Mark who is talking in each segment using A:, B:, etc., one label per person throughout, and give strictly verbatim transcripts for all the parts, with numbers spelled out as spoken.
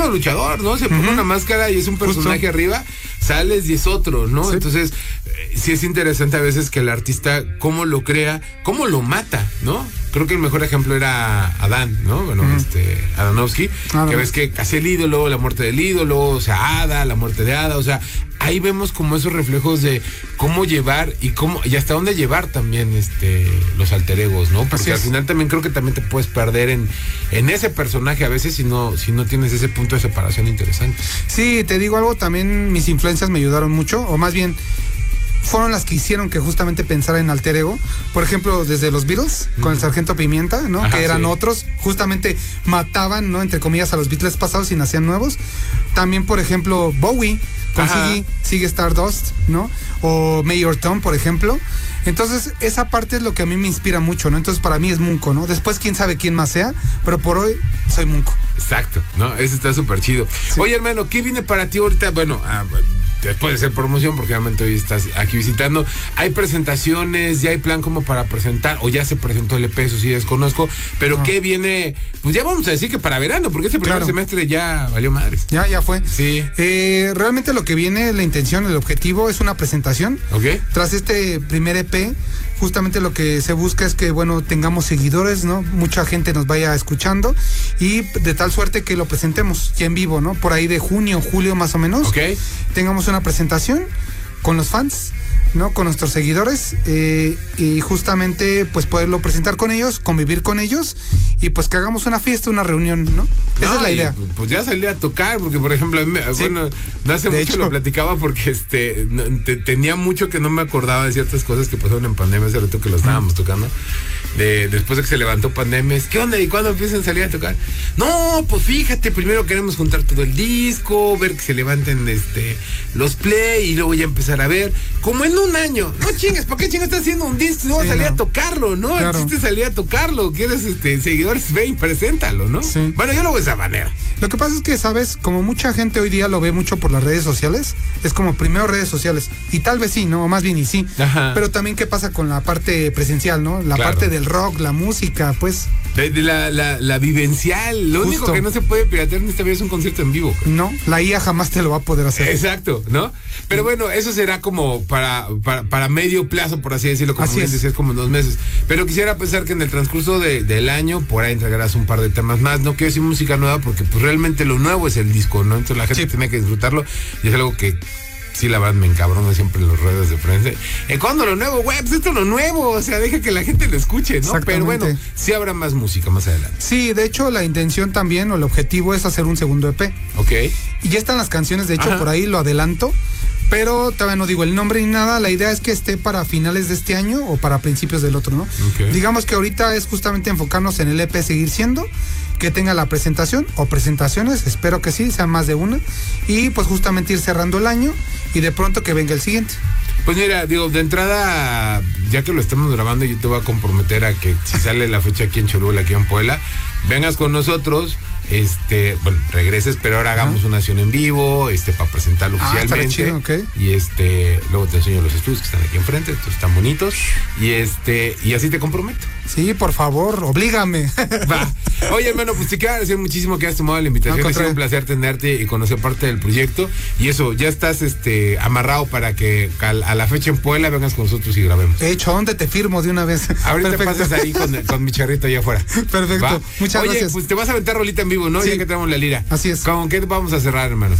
A: mismo luchador, ¿no? Se pone uh-huh. una máscara y es un personaje Justo. arriba, sales y es otro, ¿no? Sí. Entonces, eh, sí es interesante a veces que el artista, cómo lo crea, cómo lo mata, ¿no? Creo que el mejor ejemplo era Adán, ¿no? Bueno, uh-huh. este, Adanowski, ah, que ves que hace el ídolo, la muerte del ídolo, o sea, Ada, la muerte de Ada, o sea, ahí vemos como esos reflejos de cómo llevar y cómo, y hasta dónde llevar también este los alter egos, ¿no? Porque al final también creo que también te puedes perder en, en ese personaje a veces si no, si no tienes ese punto de separación interesante.
B: Sí, te digo algo, también mis influencias me ayudaron mucho, o más bien fueron las que hicieron que justamente pensara en alter ego. Por ejemplo, desde los Beatles, uh-huh. con el Sargento Pimienta, ¿no? Ajá, que eran sí. otros, justamente mataban, ¿no? Entre comillas, a los Beatles pasados y nacían nuevos. También, por ejemplo, Bowie, con Ziggy, Ziggy Stardust, ¿no? O Mayor Tom, por ejemplo. Entonces, esa parte es lo que a mí me inspira mucho, ¿no? Entonces, para mí es Munco, ¿no? Después, quién sabe quién más sea, pero por hoy soy Munco.
A: Exacto, ¿no? Eso está súper chido. Sí. Oye, hermano, ¿qué viene para ti ahorita? Bueno, ah, después de hacer promoción, porque realmente hoy estás aquí visitando, ¿hay presentaciones? ¿Ya hay plan como para presentar? ¿O ya se presentó el E P? Eso sí desconozco, pero no. ¿Qué viene? Pues ya vamos a decir que para verano, porque este primer claro. semestre ya valió madres.
B: Ya, ya fue.
A: Sí.
B: Eh, realmente lo que viene, la intención, el objetivo es una presentación.
A: Ok.
B: Tras este primer E P, justamente lo que se busca es que, bueno, tengamos seguidores, ¿no? Mucha gente nos vaya escuchando y de tal suerte que lo presentemos ya en vivo, ¿no? Por ahí de junio, julio más o menos.
A: Ok.
B: Tengamos una presentación con los fans, ¿no? Con nuestros seguidores eh, y justamente pues poderlo presentar con ellos, convivir con ellos y pues que hagamos una fiesta, una reunión, ¿no? Esa no, es la idea.
A: Pues ya salí a tocar, porque por ejemplo, a mí, sí. bueno, no hace de mucho hecho. Lo platicaba porque este te, tenía mucho que no me acordaba de ciertas cosas que pasaron en pandemia, hace rato que lo estábamos mm. tocando. De, después de que se levantó pandemia, ¿qué onda? ¿Y cuándo empiezan a salir a tocar? No, pues fíjate, primero queremos juntar todo el disco, ver que se levanten este los play y luego ya empezar a ver, como en un año. No chingues, ¿por qué chingas estás haciendo un disco? No, sí, salir no. a tocarlo, ¿no? Claro. El chiste es salir a tocarlo, quieres este, seguidores, ve y preséntalo, ¿no? Sí. Bueno, yo lo veo de esa manera.
B: Lo que pasa es que, ¿sabes? Como mucha gente hoy día lo ve mucho por las redes sociales, es como primero redes sociales, y tal vez sí, ¿no? O más bien y sí. Ajá. Pero también qué pasa con la parte presencial, ¿no? La claro. parte del rock, la música, pues.
A: De, de la, la, la vivencial. Lo Justo. único que no se puede piratear en esta vida es un concierto en vivo.
B: No, la I A jamás te lo va a poder hacer.
A: Exacto, ¿no? Pero bueno, eso será como para, para, para medio plazo, por así decirlo, como así es. Decías, como en dos meses. Pero quisiera pensar que en el transcurso de, del año, por ahí entregarás un par de temas más. No quiero decir música nueva, porque pues realmente lo nuevo es el disco, ¿no? Entonces la gente sí. tiene que disfrutarlo y es algo que sí, la verdad me encabrona siempre en las redes de prensa. ¿Eh, ¿Cuándo lo nuevo, güey? Pues esto es lo nuevo, o sea, deja que la gente lo escuche, ¿no? Pero bueno, sí habrá más música más adelante.
B: Sí, de hecho, la intención también, o el objetivo es hacer un segundo E P.
A: Ok.
B: Y ya están las canciones, de hecho, Ajá. por ahí lo adelanto, pero todavía no digo el nombre ni nada. La idea es que esté para finales de este año o para principios del otro, ¿no? Okay. Digamos que ahorita es justamente enfocarnos en el E P, seguir siendo, que tenga la presentación o presentaciones, espero que sí, sean más de una, y pues justamente ir cerrando el año y de pronto que venga el siguiente.
A: Pues mira, digo, de entrada, ya que lo estamos grabando, yo te voy a comprometer a que si sale la fecha aquí en Cholula, aquí en Puebla, vengas con nosotros, este, bueno, regreses, pero ahora hagamos uh-huh. una acción en vivo, este, para presentarlo ah, oficialmente. Chido, okay. Y este, luego te enseño los estudios que están aquí enfrente, estos están bonitos, y este, y así te comprometo.
B: Sí, por favor, oblígame.
A: Va. Oye, hermano, pues te quiero agradecer muchísimo que hayas tomado la invitación. No, ha sido un placer tenerte y conocer parte del proyecto. Y eso, ya estás este amarrado para que a, a la fecha en Puebla vengas con nosotros y grabemos.
B: De hecho, ¿dónde te firmo de una vez?
A: Ahorita Perfecto. pasas ahí con, con mi charrito allá afuera.
B: Perfecto. ¿Va? Muchas
A: Oye,
B: gracias.
A: Pues te vas a aventar rolita en vivo, ¿no? Sí. Ya que tenemos la lira.
B: Así es.
A: ¿Con qué vamos a cerrar, hermano?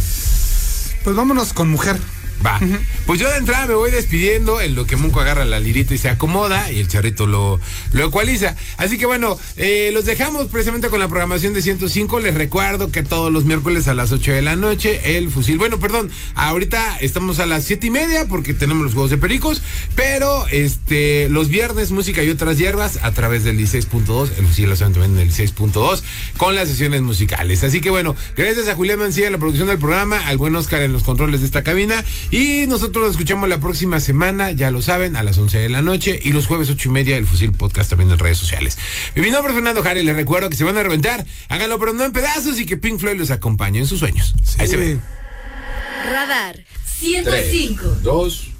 B: Pues vámonos con Mujer.
A: Va. Uh-huh. Pues yo de entrada me voy despidiendo en lo que Munco agarra la lirita y se acomoda y el charrito lo, lo ecualiza. Así que bueno, eh, los dejamos precisamente con la programación de ciento cinco. Les recuerdo que todos los miércoles a las ocho de la noche el fusil. Bueno, perdón, ahorita estamos a las siete y media porque tenemos los juegos de pericos, pero este los viernes música y otras hierbas a través del dieciséis punto dos. El fusil lo saben también en el dieciséis punto dos con las sesiones musicales. Así que bueno, gracias a Julián Mancilla en la producción del programa, al buen Oscar en los controles de esta cabina. Y nosotros nos escuchamos la próxima semana, ya lo saben, a las once de la noche y los jueves ocho y media el Fusil Podcast también en redes sociales. Mi nombre es Fernando Jare, les recuerdo que se van a reventar, háganlo pero no en pedazos y que Pink Floyd los acompañe en sus sueños. Sí. Ahí se ve.
C: Radar ciento cinco.
A: tres, dos